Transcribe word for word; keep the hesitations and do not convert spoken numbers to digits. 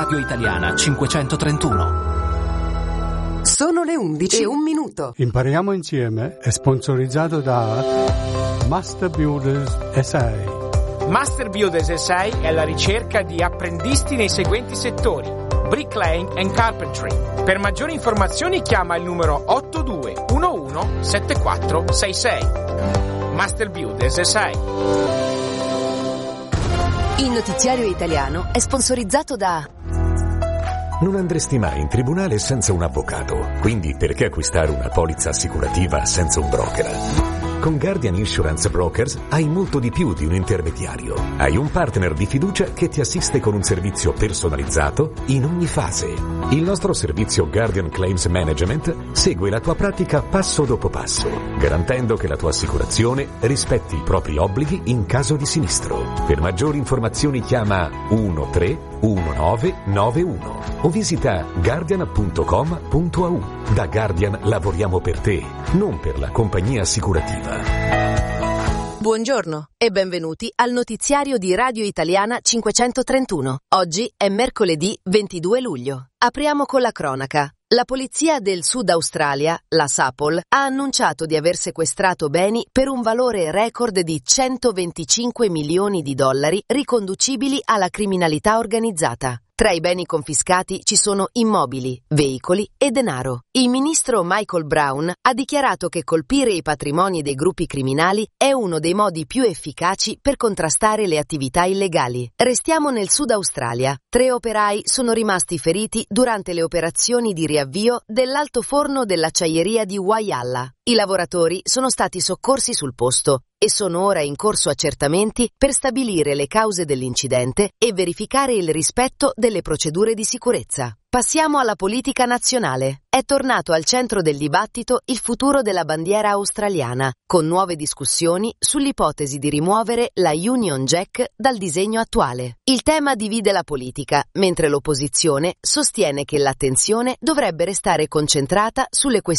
Radio Italiana cinquecentotrentuno. Sono le undici e un minuto. Impariamo insieme è sponsorizzato da Master Builders S A. Master Builders S A è alla ricerca di apprendisti nei seguenti settori: bricklaying and carpentry. Per maggiori informazioni chiama il numero otto due uno uno sette quattro sei sei. Master Builders S A. Il notiziario italiano è sponsorizzato da... Non andresti mai in tribunale senza un avvocato, quindi perché acquistare una polizza assicurativa senza un broker? Con Guardian Insurance Brokers hai molto di più di un intermediario. Hai un partner di fiducia che ti assiste con un servizio personalizzato in ogni fase. Il nostro servizio Guardian Claims Management segue la tua pratica passo dopo passo, garantendo che la tua assicurazione rispetti i propri obblighi in caso di sinistro. Per maggiori informazioni chiama uno tre uno nove nove uno o visita guardian punto com punto a u. Da Guardian lavoriamo per te, non per la compagnia assicurativa. Buongiorno e benvenuti al notiziario di Radio Italiana cinquecentotrentuno. Oggi è mercoledì ventidue luglio. Apriamo con la cronaca. La polizia del Sud Australia, la SAPOL, ha annunciato di aver sequestrato beni per un valore record di centoventicinque milioni di dollari riconducibili alla criminalità organizzata. Tra i beni confiscati ci sono immobili, veicoli e denaro. Il ministro Michael Brown ha dichiarato che colpire i patrimoni dei gruppi criminali è uno dei modi più efficaci per contrastare le attività illegali. Restiamo nel Sud Australia. Tre operai sono rimasti feriti durante le operazioni di riavvio dell'altoforno dell'acciaieria di Whyalla. I lavoratori sono stati soccorsi sul posto e sono ora in corso accertamenti per stabilire le cause dell'incidente e verificare il rispetto delle procedure di sicurezza. Passiamo alla politica nazionale. È tornato al centro del dibattito il futuro della bandiera australiana, con nuove discussioni sull'ipotesi di rimuovere la Union Jack dal disegno attuale. Il tema divide la politica, mentre l'opposizione sostiene che l'attenzione dovrebbe restare concentrata sulle questioni